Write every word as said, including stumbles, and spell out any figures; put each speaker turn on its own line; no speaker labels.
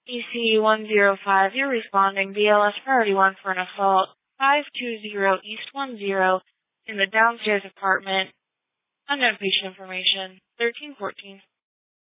E C one zero five, you're responding B L S Priority one for an assault, five two zero East one zero in the downstairs apartment. Unknown patient information, thirteen fourteen.